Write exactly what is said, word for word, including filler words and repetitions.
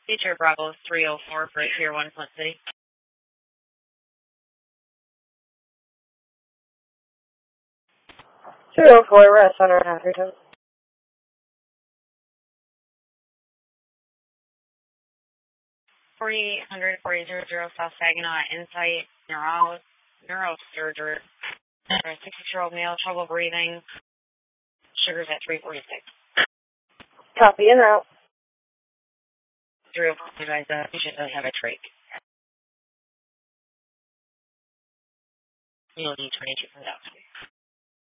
Teacher Bravo three oh four for Pier one, Flint City. three oh four, we're at Center in Atherton. forty-eight hundred, forty hundred South Saginaw, Insight, neuro, neurosurgery. sixty-year-old male, trouble breathing. Sugars at three forty-six. Copy and route. three oh four, you guys, uh, patient does have a trach. You'll need twenty-two from downstairs.